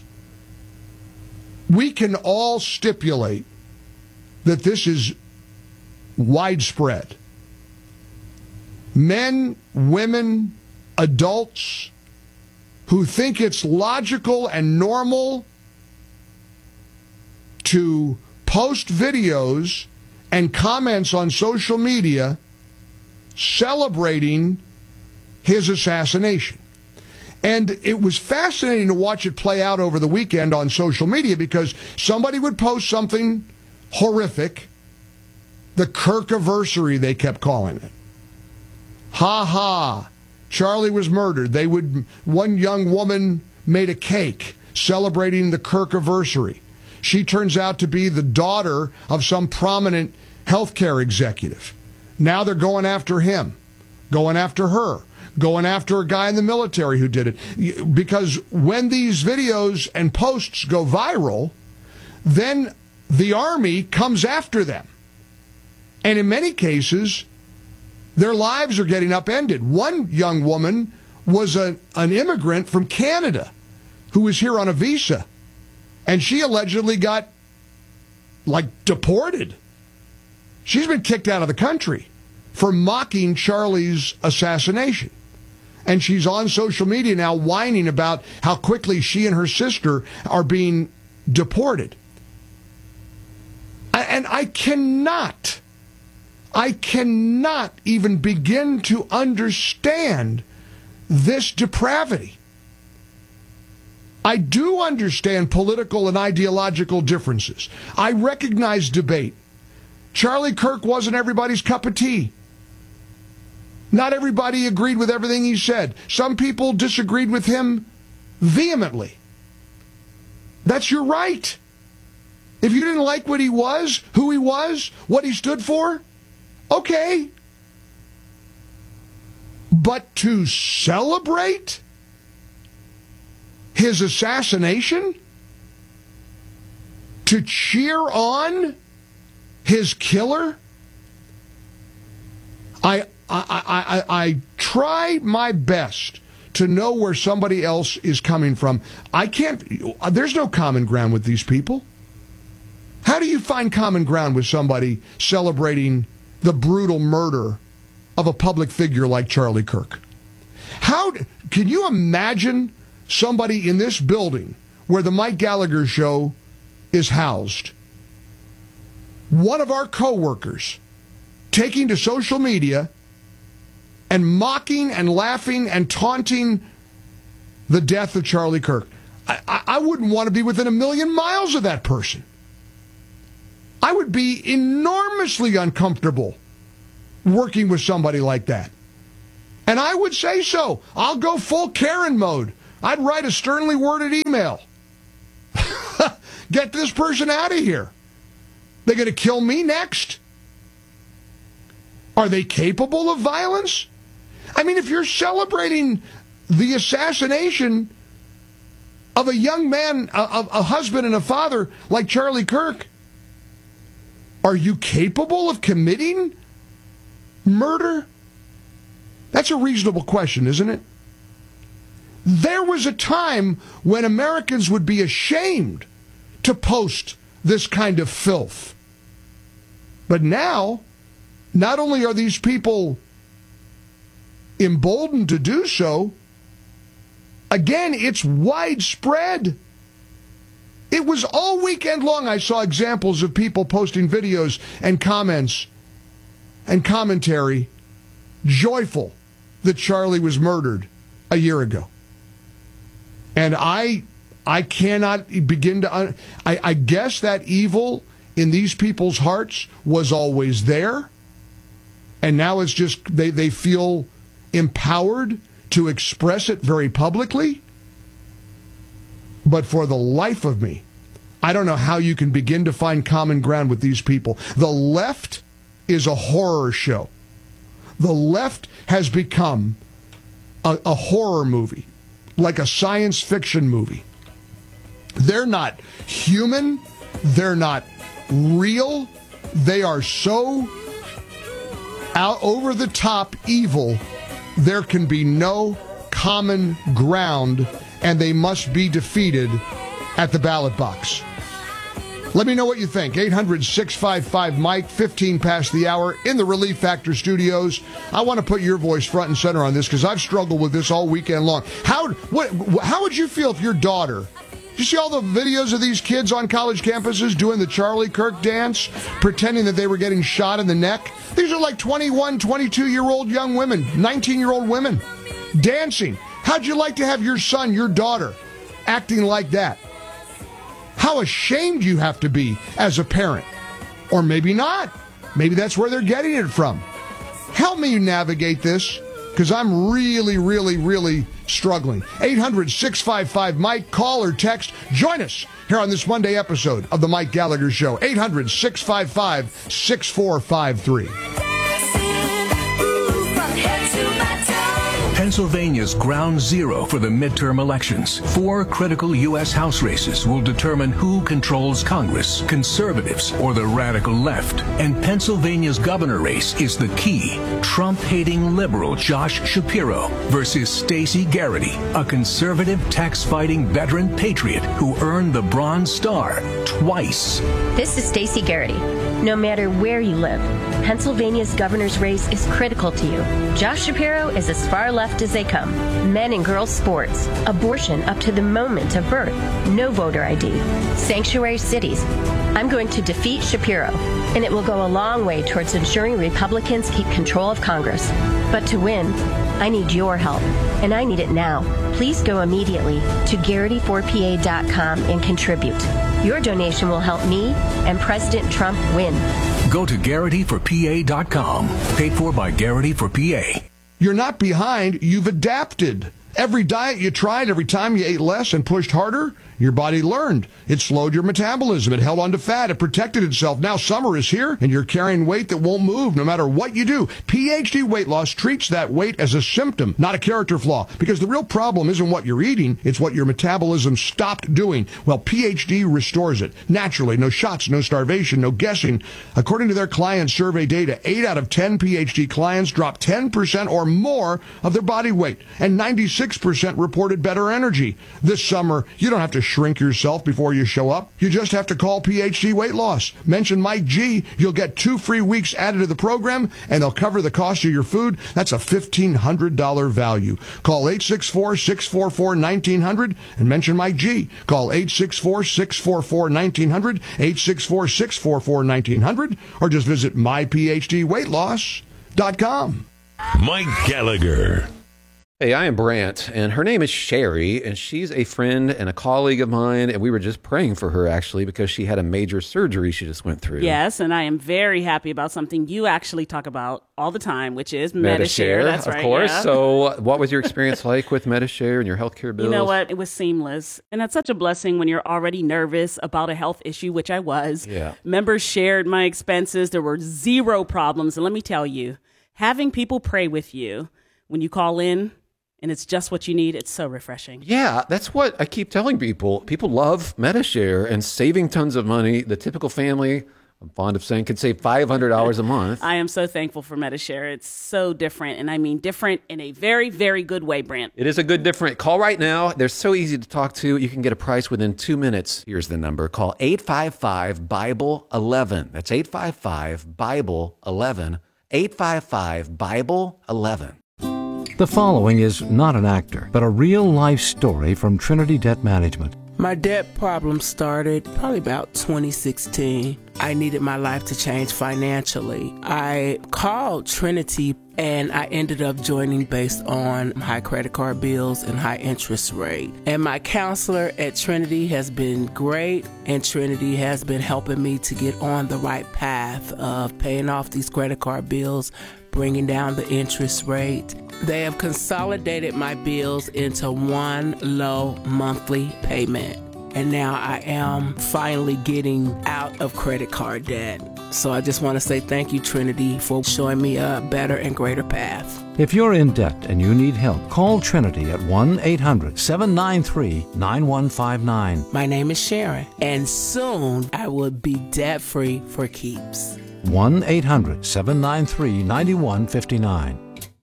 We can all stipulate that this is widespread. Men, women, adults who think it's logical and normal to post videos and comments on social media celebrating his assassination. And it was fascinating to watch it play out over the weekend on social media, because somebody would post something horrific, the Kirkiversary, they kept calling it. Ha ha, Charlie was murdered. They would, one young woman made a cake celebrating the Kirkiversary. She turns out to be the daughter of some prominent healthcare executive. Now they're going after him, going after her, going after a guy in the military who did it. Because when these videos and posts go viral, then the army comes after them. And in many cases, their lives are getting upended. One young woman was a, an immigrant from Canada who was here on a visa, and she allegedly got, like, deported. She's been kicked out of the country for mocking Charlie's assassination. And she's on social media now whining about how quickly she and her sister are being deported. And I cannot, I cannot even begin to understand this depravity. I do understand political and ideological differences. I recognize debate. Charlie Kirk wasn't everybody's cup of tea. Not everybody agreed with everything he said. Some people disagreed with him vehemently. That's your right. If you didn't like what he was, who he was, what he stood for, okay. But to celebrate his assassination, to cheer on his killer, I, I, I, I try my best to know where somebody else is coming from. I can't, there's no common ground with these people. How do you find common ground with somebody celebrating the brutal murder of a public figure like Charlie Kirk? How can you imagine somebody in this building where the Mike Gallagher show is housed one of our coworkers taking to social media and mocking and laughing and taunting the death of Charlie Kirk. I, I, I wouldn't want to be within a million miles of that person. I would be enormously uncomfortable working with somebody like that. And I would say so. I'll go full Karen mode. I'd write a sternly worded email. Get this person out of here. They're going to kill me next? Are they capable of violence? I mean, if you're celebrating the assassination of a young man, a, a husband and a father like Charlie Kirk, are you capable of committing murder? That's a reasonable question, isn't it? There was a time when Americans would be ashamed to post this kind of filth. But now, not only are these people emboldened to do so, again, it's widespread. It was all weekend long I saw examples of people posting videos and comments and commentary joyful that Charlie was murdered a year ago. And I I cannot begin to... Un- I, I guess that evil in these people's hearts was always there. And now it's just they, they feel empowered to express it very publicly. But for the life of me, I don't know how you can begin to find common ground with these people. The left is a horror show. The left has become a, a horror movie, like a science fiction movie. They're not human. They're not real. They are so out over the top evil, there can be no common ground, and they must be defeated at the ballot box. Let me know what you think. eight hundred, six five five, Mike, fifteen past the hour in the Relief Factor studios. I want to put your voice front and center on this because I've struggled with this all weekend long. How, what, how would you feel if your daughter... You see all the videos of these kids on college campuses doing the Charlie Kirk dance, pretending that they were getting shot in the neck? These are like twenty-one, twenty-two-year-old young women, nineteen-year-old women, dancing. How'd you like to have your son, your daughter, acting like that? How ashamed you have to be as a parent. Or maybe not. Maybe that's where they're getting it from. Help me navigate this, because I'm really, really, really struggling. eight hundred, six five five, Mike. Call or text. Join us here on this Monday episode of The Mike Gallagher Show. eight hundred, six five five, six four five three. Pennsylvania's ground zero for the midterm elections. Four critical U S House races will determine who controls Congress, conservatives or the radical left. And Pennsylvania's governor race is the key. Trump-hating liberal Josh Shapiro versus Stacey Garrity, a conservative tax-fighting veteran patriot who earned the Bronze Star twice. This is Stacey Garrity. No matter where you live, Pennsylvania's governor's race is critical to you. Josh Shapiro is as far left as they come. Men and girls sports, abortion up to the moment of birth, no voter I D, sanctuary cities. I'm going to defeat Shapiro, and it will go a long way towards ensuring Republicans keep control of Congress. But to win, I need your help, and I need it now. Please go immediately to Garrity four P A dot com and contribute. Your donation will help me and President Trump win. Go to Garrity for P A dot com. Paid for by Garrity for P A. You're not behind. You've adapted. Every diet you tried, every time you ate less and pushed harder, your body learned. It slowed your metabolism. It held on to fat. It protected itself. Now summer is here, and you're carrying weight that won't move no matter what you do. P H D Weight Loss treats that weight as a symptom, not a character flaw, because the real problem isn't what you're eating. It's what your metabolism stopped doing. Well, P H D restores it naturally. No shots, no starvation, no guessing. According to their client survey data, eight out of ten P H D clients dropped ten percent or more of their body weight, and ninety-six ninety-six percent reported better energy. This summer, you don't have to shrink yourself before you show up. You just have to call P H D Weight Loss. Mention Mike G. You'll get two free weeks added to the program, and they'll cover the cost of your food. That's a fifteen hundred dollars value. Call eight six four, six four four, one nine zero zero and mention Mike G. Call eight six four, six four four, one nine zero zero, eight six four, six four four, one nine zero zero, or just visit my p h d weight loss dot com. Mike Gallagher. Hey, I am Brant, and her name is Sherry, and she's a friend and a colleague of mine, and we were just praying for her, actually, because she had a major surgery she just went through. Yes, and I am very happy about something you actually talk about all the time, which is Medi-Share. Medi-Share, That's of right, course. yeah. So what was your experience like with Medi-Share and your healthcare bills? You know what? It was seamless, and that's such a blessing when you're already nervous about a health issue, which I was. Yeah. Members shared my expenses. There were zero problems, and let me tell you, having people pray with you when you call in, and it's just what you need, it's so refreshing. Yeah, that's what I keep telling people. People love Medi-Share and saving tons of money. The typical family, I'm fond of saying, could save five hundred dollars a month. I am so thankful for Medi-Share. It's so different, and I mean different in a very, very good way, Brant. It is a good different. Call right now. They're so easy to talk to. You can get a price within two minutes. Here's the number. Call eight five five, Bible eleven. That's eight five five, Bible eleven. eight five five, Bible eleven. The following is not an actor, but a real-life story from Trinity Debt Management. My debt problem started probably about twenty sixteen. I needed my life to change financially. I called Trinity and I ended up joining based on high credit card bills and high interest rate. And my counselor at Trinity has been great, and Trinity has been helping me to get on the right path of paying off these credit card bills, bringing down the interest rate. They have consolidated my bills into one low monthly payment. And now I am finally getting out of credit card debt. So I just want to say thank you, Trinity, for showing me a better and greater path. If you're in debt and you need help, call Trinity at one eight hundred, seven nine three, nine one five nine. My name is Sharon, and soon I will be debt-free for keeps. one eight hundred, seven nine three, nine one five nine.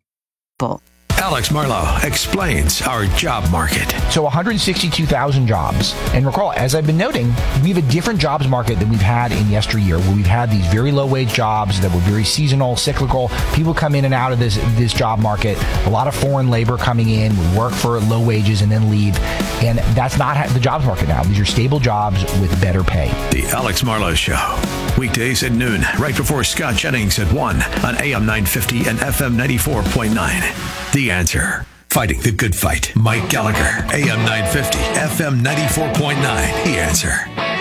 Alex Marlowe explains our job market. So one hundred sixty-two thousand jobs. And recall, as I've been noting, we have a different jobs market than we've had in yesteryear, where we've had these very low-wage jobs that were very seasonal, cyclical. People come in and out of this, this job market. A lot of foreign labor coming in, would work for low wages and then leave. And that's not the jobs market now. These are stable jobs with better pay. The Alex Marlowe Show. Weekdays at noon, right before Scott Jennings at one on A M nine fifty and F M ninety-four point nine. The Answer. Fighting the good fight. Mike Gallagher, A M nine fifty, F M ninety-four point nine. The Answer.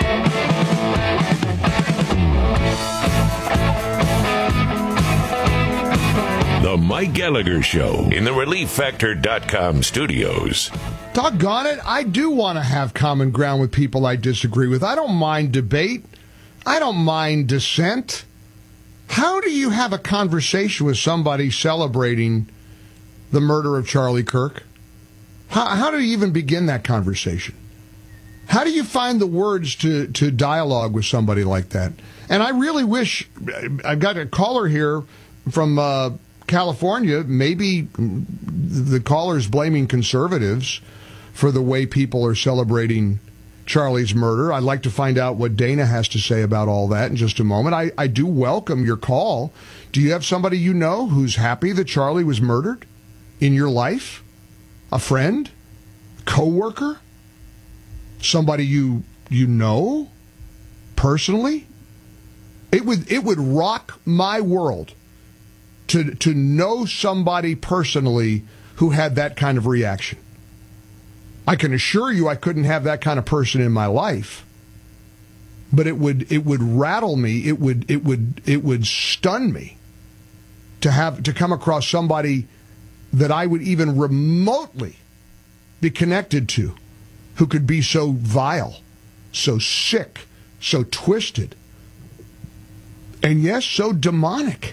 The Mike Gallagher Show in the relief factor dot com studios. Doggone it, I do want to have common ground with people I disagree with. I don't mind debate. I don't mind dissent. How do you have a conversation with somebody celebrating the murder of Charlie Kirk? How, how do you even begin that conversation? How do you find the words to, to dialogue with somebody like that? And I really wish, I've got a caller here from uh, California. Maybe the caller's blaming conservatives for the way people are celebrating Charlie's murder. I'd like to find out what Dana has to say about all that in just a moment. I, I do welcome your call. Do you have somebody you know who's happy that Charlie was murdered in your life? A friend? Co-worker? Somebody you you know personally? It would it would rock my world to to know somebody personally who had that kind of reaction. I can assure you I couldn't have that kind of person in my life. But it would it would rattle me, it would it would it would stun me to have to come across somebody that I would even remotely be connected to who could be so vile, so sick, so twisted, and yes, so demonic.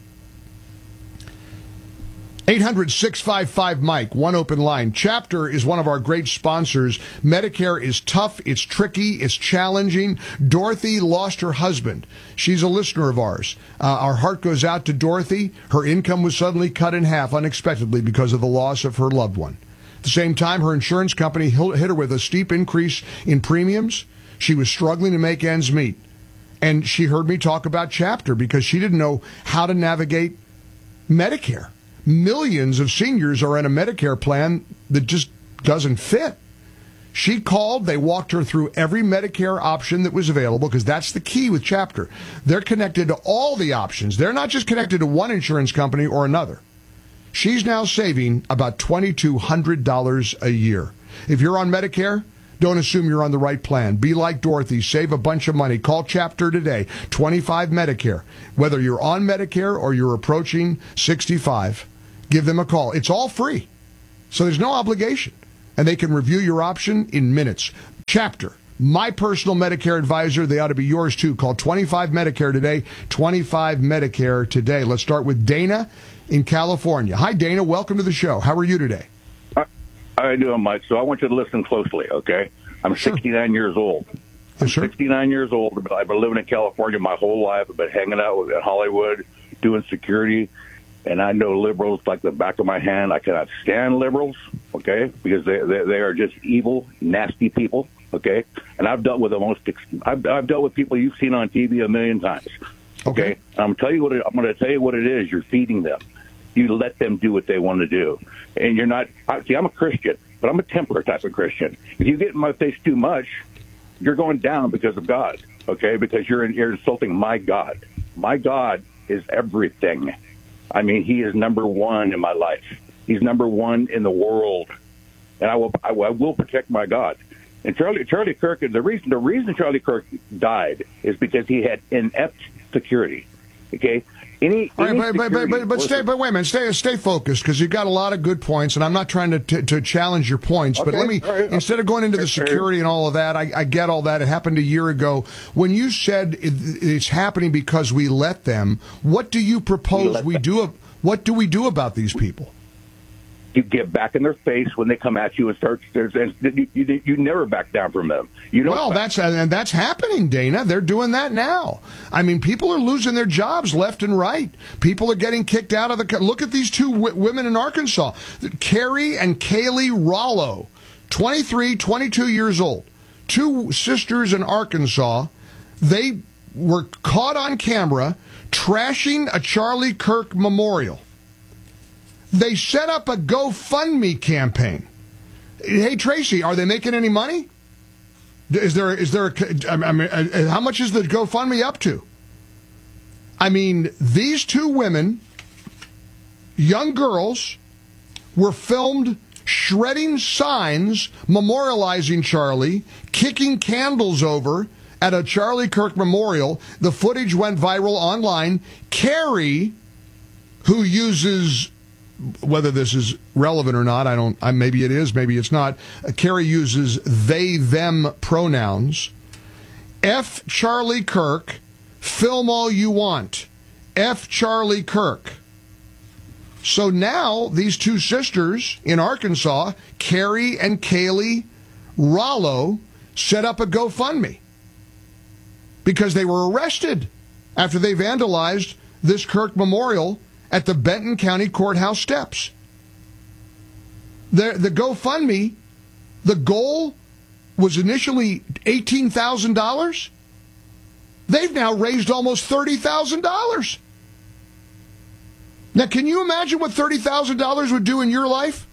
eight hundred, six five five, Mike, one open line. Chapter is one of our great sponsors. Medicare is tough, it's tricky, it's challenging. Dorothy lost her husband. She's a listener of ours. Uh, our heart goes out to Dorothy. Her income was suddenly cut in half unexpectedly because of the loss of her loved one. At the same time, her insurance company hit her with a steep increase in premiums. She was struggling to make ends meet. And she heard me talk about Chapter because she didn't know how to navigate Medicare. Millions of seniors are in a Medicare plan that just doesn't fit. She called. They walked her through every Medicare option that was available because that's the key with Chapter. They're connected to all the options. They're not just connected to one insurance company or another. She's now saving about two thousand two hundred dollars a year. If you're on Medicare, don't assume you're on the right plan. Be like Dorothy. Save a bunch of money. Call Chapter today. twenty-five Medicare. Whether you're on Medicare or you're approaching sixty-five, give them a call. It's all free. So there's no obligation. And they can review your option in minutes. Chapter, my personal Medicare advisor. They ought to be yours, too. Call twenty-five Medicare today. twenty-five Medicare today. Let's start with Dana in California. Hi, Dana. Welcome to the show. How are you today? How are you doing, Mike? So I want you to listen closely, okay? I'm sure. sixty-nine years old. I'm yes, sir. sixty-nine years old. I've been living in California my whole life. I've been hanging out with Hollywood, doing security. And I know liberals like the back of my hand. I cannot stand liberals, okay, because they they, they are just evil, nasty people, okay. And I've dealt with the most. I've, I've dealt with people you've seen on T V a million times, okay. okay? I'm tell you what it, I'm going to tell you what it is. You're feeding them. You let them do what they want to do, and you're not. See, I'm a Christian, but I'm a Templar type of Christian. If you get in my face too much, you're going down because of God, okay? Because you're you're insulting my God. My God is everything. I mean, he is number one in my life. He's number one in the world, and I will I will, I will protect my God. And Charlie Charlie Kirk, the reason the reason Charlie Kirk died is because he had inept security. Okay. Any, All any right, but, but, but, but, stay, but wait a minute, stay, stay focused, because you've got a lot of good points, and I'm not trying to t- to challenge your points, okay, but let me, right, instead of going into the security and all of that, I, I get all that. It happened a year ago. When you said it, it's happening because we let them, what do you propose we, we do? What do we do about these people? You get back in their face when they come at you and start. And you, you, you never back down from them. You know. Well, that's and that's happening, Dana. They're doing that now. I mean, people are losing their jobs left and right. People are getting kicked out of the. Look at these two w- women in Arkansas, Carrie and Kaylee Rollo, twenty-three, twenty-two years old. Two sisters in Arkansas. They were caught on camera trashing a Charlie Kirk memorial. They set up a GoFundMe campaign. Hey, Tracy, are they making any money? Is there, is there, a, I mean, how much is the GoFundMe up to? I mean, these two women, young girls, were filmed shredding signs memorializing Charlie, kicking candles over at a Charlie Kirk memorial. The footage went viral online. Carrie, who uses, whether this is relevant or not, I don't, I, maybe it is, maybe it's not. Uh, Carrie uses they, them pronouns. F Charlie Kirk, film all you want. F Charlie Kirk. So now these two sisters in Arkansas, Carrie and Kaylee Rollo, set up a GoFundMe because they were arrested after they vandalized this Kirk memorial at the Benton County Courthouse steps. The, the GoFundMe, the goal was initially eighteen thousand dollars. They've now raised almost thirty thousand dollars. Now, can you imagine what thirty thousand dollars would do in your life?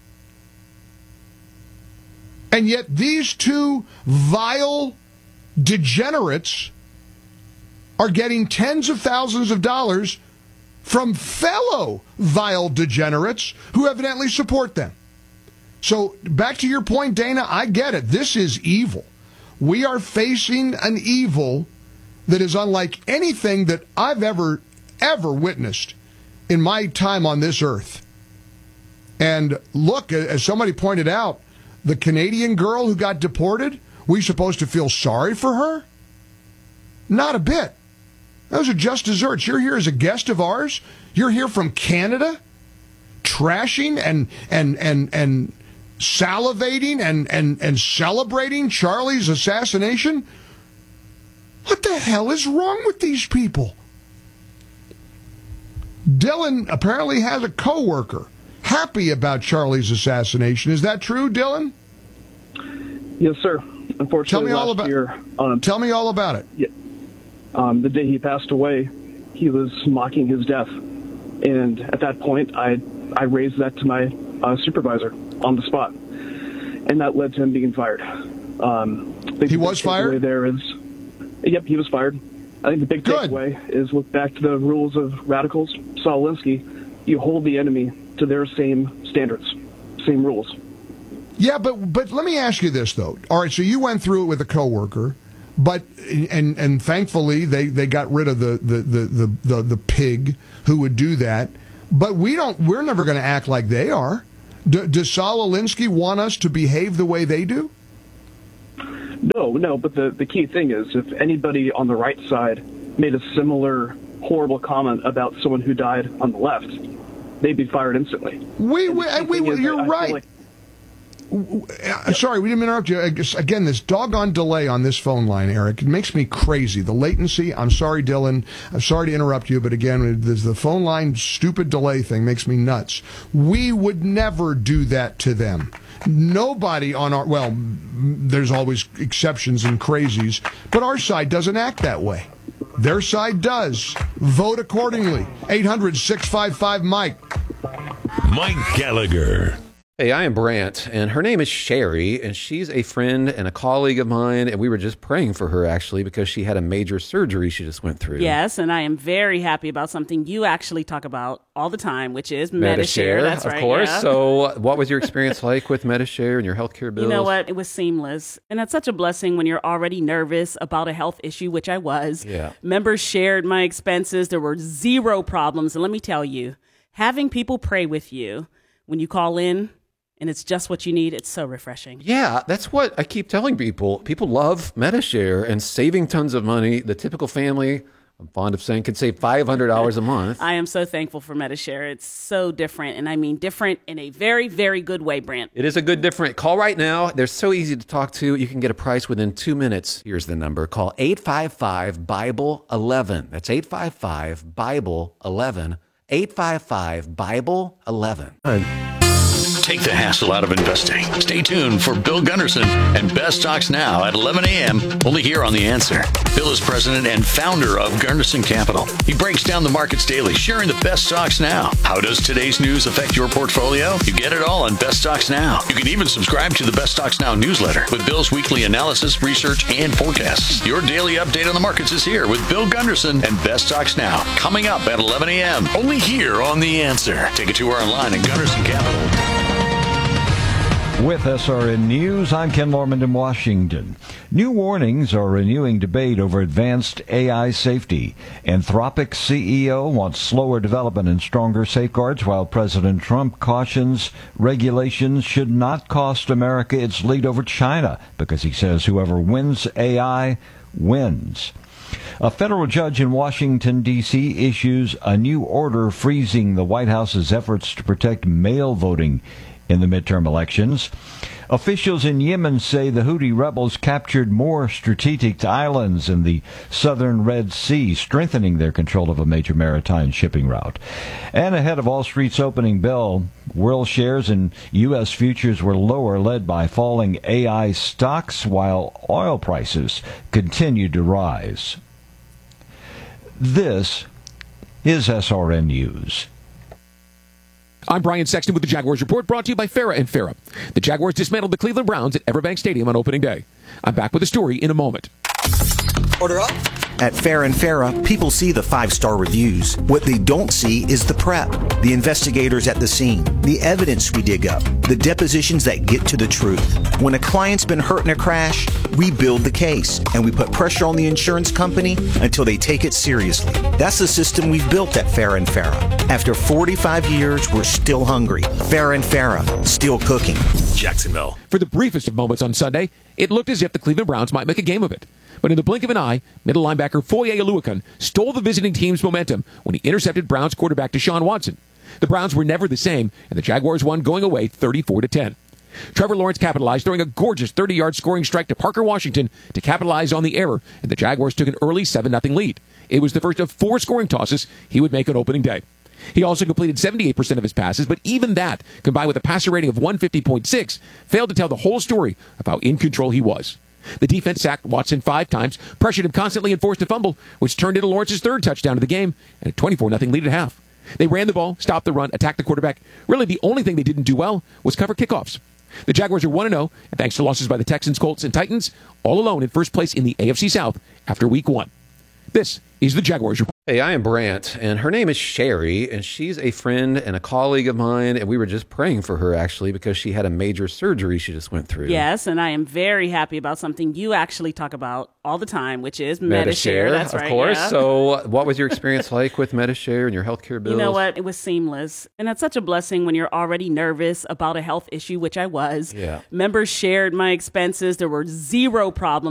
And yet these two vile degenerates are getting tens of thousands of dollars from fellow vile degenerates who evidently support them. So back to your point, Dana, I get it. This is evil. We are facing an evil that is unlike anything that I've ever, ever witnessed in my time on this earth. And look, as somebody pointed out, the Canadian girl who got deported, we supposed to feel sorry for her? Not a bit. Those are just desserts. You're here as a guest of ours. You're here from Canada, trashing and and and and salivating and and and celebrating Charlie's assassination. What the hell is wrong with these people? Dylan apparently has a coworker happy about Charlie's assassination. Is that true, Dylan? Yes, sir. Unfortunately, tell me last all about, year, um, tell me all about it. Yeah, um, the day he passed away, he was mocking his death. And at that point, I I raised that to my uh, supervisor on the spot. And that led to him being fired. Um, he was fired? There is, yep, he was fired. I think the big Good. takeaway is look back to the rules of radicals. Saul Alinsky, you hold the enemy to their same standards, same rules. Yeah, but but let me ask you this, though. All right, so you went through it with a coworker, but and and thankfully they, they got rid of the the, the, the, the the pig who would do that. But we don't. We're never going to act like they are. D- does Saul Alinsky want us to behave the way they do? No, no. But the the key thing is, if anybody on the right side made a similar horrible comment about someone who died on the left, they'd be fired instantly. We, we, we, we you're right. Like, Sorry, we didn't interrupt you. Again, this doggone delay on this phone line, Eric, it makes me crazy. The latency, I'm sorry, Dylan. I'm sorry to interrupt you, but again, the phone line stupid delay thing makes me nuts. We would never do that to them. Nobody on our, well, there's always exceptions and crazies, but our side doesn't act that way. Their side does. Vote accordingly. eight hundred, six five five, Mike. Mike Gallagher. Hey, I am Brant, and her name is Sherry, and she's a friend and a colleague of mine, and we were just praying for her, actually, because she had a major surgery she just went through. Yes, and I am very happy about something you actually talk about all the time, which is Medi-Share. Medi-Share, That's of right, course. yeah. So what was your experience like with Medi-Share and your healthcare bills? You know what? It was seamless, and that's such a blessing when you're already nervous about a health issue, which I was. Yeah. Members shared my expenses. There were zero problems, and let me tell you, having people pray with you when you call in, and it's just what you need. It's so refreshing. Yeah, that's what I keep telling people. People love Medi-Share and saving tons of money. The typical family, I'm fond of saying, can save five hundred dollars a month. I am so thankful for Medi-Share. It's so different, and I mean different in a very, very good way, Brant. It is a good different. Call right now. They're so easy to talk to. You can get a price within two minutes. Here's the number. Call eight five five, Bible eleven. That's eight five five, Bible eleven. eight five five, Bible eleven. Take the hassle out of investing. Stay tuned for Bill Gunderson and Best Stocks Now at eleven a.m. only here on The Answer. Bill is president and founder of Gunderson Capital. He breaks down the markets daily, sharing the best stocks now. How does today's news affect your portfolio? You get it all on Best Stocks Now. You can even subscribe to the Best Stocks Now newsletter with Bill's weekly analysis, research, and forecasts. Your daily update on the markets is here with Bill Gunderson and Best Stocks Now. Coming up at eleven a.m. only here on The Answer. Take a tour online at Gunderson Capital. With S R N News, I'm Ken Lorman in Washington. New warnings are renewing debate over advanced A I safety. Anthropic C E O wants slower development and stronger safeguards, while President Trump cautions regulations should not cost America its lead over China, because he says whoever wins A I wins. A federal judge in Washington, D C issues a new order freezing the White House's efforts to protect mail voting in the midterm elections. Officials in Yemen say the Houthi rebels captured more strategic islands in the southern Red Sea, strengthening their control of a major maritime shipping route. And ahead of Wall Street's opening bell, world shares and U S futures were lower, led by falling A I stocks, while oil prices continued to rise. This is S R N News. I'm Brian Sexton with the Jaguars Report, brought to you by Farah and Farah. The Jaguars dismantled the Cleveland Browns at Everbank Stadium on opening day. I'm back with a story in a moment. Order up. At Farah and Farah, people see the five-star reviews. What they don't see is the prep, the investigators at the scene, the evidence we dig up, the depositions that get to the truth. When a client's been hurt in a crash, we build the case, and we put pressure on the insurance company until they take it seriously. That's the system we've built at Farah and Farah. After forty-five years, we're still hungry. Farah and Farah, still cooking. Jacksonville. For the briefest of moments on Sunday, it looked as if the Cleveland Browns might make a game of it. But in the blink of an eye, middle linebacker Foye Oluokun stole the visiting team's momentum when he intercepted Browns quarterback Deshaun Watson. The Browns were never the same, and the Jaguars won going away thirty-four to ten. Trevor Lawrence capitalized, throwing a gorgeous thirty-yard scoring strike to Parker Washington to capitalize on the error, and the Jaguars took an early seven nothing lead. It was the first of four scoring tosses he would make on opening day. He also completed seventy-eight percent of his passes, but even that, combined with a passer rating of one fifty point six, failed to tell the whole story of how in control he was. The defense sacked Watson five times, pressured him constantly and forced a fumble, which turned into Lawrence's third touchdown of the game and a twenty-four nothing lead at half. They ran the ball, stopped the run, attacked the quarterback. Really, the only thing they didn't do well was cover kickoffs. The Jaguars are one and oh, and thanks to losses by the Texans, Colts, and Titans, all alone in first place in the A F C South after week one. This is the Jaguars Report. Hey, I am Brant, and her name is Sherry, and she's a friend and a colleague of mine, and we were just praying for her, actually, because she had a major surgery she just went through. Yes, and I am very happy about something you actually talk about all the time, which is Medi-Share. That's of right, course. yeah. So what was your experience like with Medi-Share and your healthcare bills? You know what? It was seamless. And that's such a blessing when you're already nervous about a health issue, which I was. Yeah. Members shared my expenses. There were zero problems.